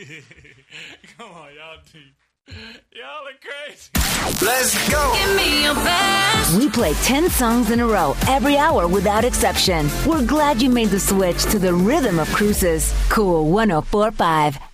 Come on, y'all deep. Y'all are crazy. Let's go. Give me your best. We play 10 songs in a row every hour without exception. We're glad you made the switch to the rhythm of cruises. Cool 104.5.